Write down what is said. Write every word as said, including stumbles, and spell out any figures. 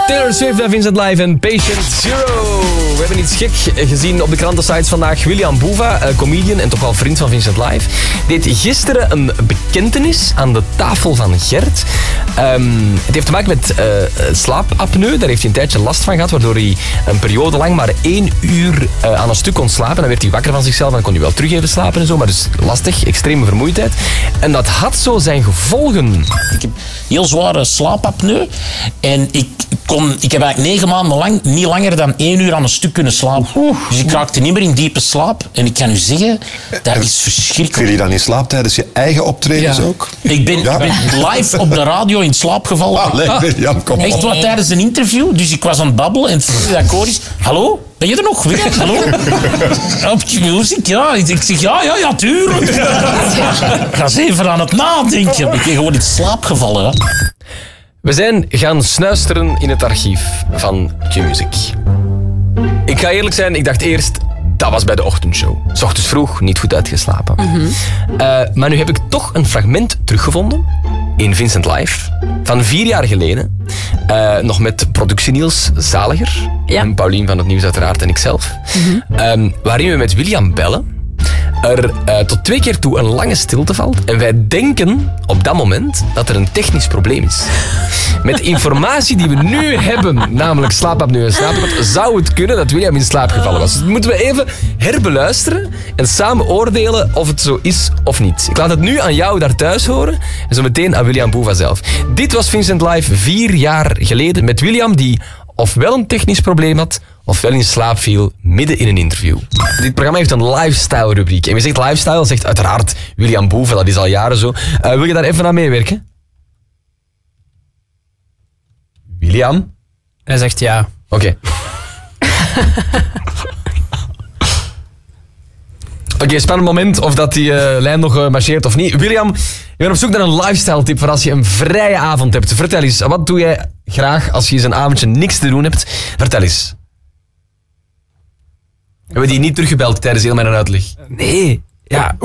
Taylor Swift en Vincent Live en Patient Zero. We hebben iets gek gezien op de krantensites vandaag. William Boeva, comedian en toch wel vriend van Vincent Live, deed gisteren een bekentenis aan de tafel van Gert. Um, het heeft te maken met uh, slaapapneu. Daar heeft hij een tijdje last van gehad, waardoor hij een periode lang maar één uur uh, aan een stuk kon slapen. Dan werd hij wakker van zichzelf en dan kon hij wel terug even slapen en zo. Maar dus lastig, extreme vermoeidheid. En dat had zo zijn gevolgen. Ik heb heel zware slaapapneu en ik kon, ik heb eigenlijk negen maanden lang niet langer dan één uur aan een stuk kunnen slapen. Dus ik raakte niet meer in diepe slaap. En ik kan u zeggen, dat is verschrikkelijk. Kun je dan in slaap tijdens je eigen optredens ja. ook? Ik ben, ja. ben live op de radio in slaap gevallen. Ah, nee, William, kom op. Echt wat tijdens een interview. Dus ik was aan het babbelen en het akkoord is... Hallo? Ben je er nog? Weer? Hallo? Op Q-Music? Ja. Ik zeg, ja, ja, ja, tuurlijk. Ik ga eens even aan het nadenken. Ik ben gewoon in slaap gevallen. Hè. We zijn gaan snuisteren in het archief van Q-Music. Ik ga eerlijk zijn, ik dacht eerst, dat was bij de ochtendshow. 's Ochtends vroeg, niet goed uitgeslapen. Mm-hmm. Uh, maar nu heb ik toch een fragment teruggevonden in Vincent Live van vier jaar geleden. Uh, nog met productie Niels Zaliger. Ja. En Paulien van het Nieuws uiteraard en ikzelf. Mm-hmm. Um, waarin we met William bellen. Er uh, tot twee keer toe een lange stilte valt. En wij denken op dat moment dat er een technisch probleem is. Met informatie die we nu hebben, namelijk slaapapneu en slaaptekort, zou het kunnen dat William in slaap gevallen was. Dus dat moeten we even herbeluisteren en samen oordelen of het zo is of niet. Ik laat het nu aan jou daar thuis horen en zo meteen aan William Boeva zelf. Dit was Vincent Live vier jaar geleden met William die ofwel een technisch probleem had, ofwel in slaap viel midden in een interview. Dit programma heeft een lifestyle-rubriek. En wie zegt lifestyle, zegt uiteraard William Boeva. Dat is al jaren zo. Uh, wil je daar even aan meewerken? William? Hij zegt ja. Oké. Okay. Oké, okay, spannend moment of dat die uh, lijn nog uh, marcheert of niet. William, je bent op zoek naar een lifestyle-tip voor als je een vrije avond hebt. Vertel eens, wat doe jij graag als je eens een avondje niks te doen hebt? Vertel eens. Hebben we die niet teruggebeld tijdens heel mijn uitleg? Nee. Ja,